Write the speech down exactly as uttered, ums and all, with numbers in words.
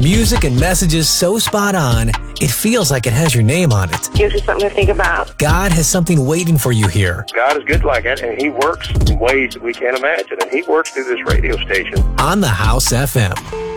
Music and messages so spot on, it feels like it has your name on it. Gives you something to think about. God has something waiting for you here. God is good like that, and He works in ways that we can't imagine, and He works through this radio station. On the House F M.